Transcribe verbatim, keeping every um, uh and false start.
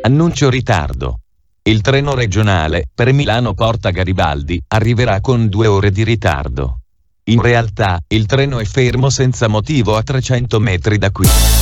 Annuncio ritardo. Il treno regionale, per Milano Porta Garibaldi, arriverà con due ore di ritardo. In realtà, il treno è fermo senza motivo a trecento metri da qui.